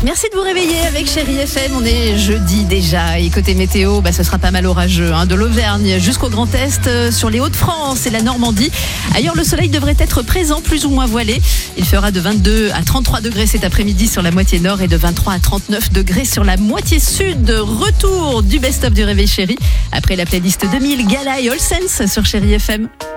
Merci de vous réveiller avec Chérie FM. On est jeudi déjà. Et côté météo, ce sera pas mal orageux. De l'Auvergne jusqu'au Grand Est, sur les Hauts-de-France et la Normandie. Ailleurs, le soleil devrait être présent, plus ou moins voilé. Il fera de 22 à 33 degrés cet après-midi sur la moitié nord et de 23 à 39 degrés sur la moitié sud. Retour du best-of du Réveil Chérie après la playlist 2000 Gala et All Sense sur Chérie FM.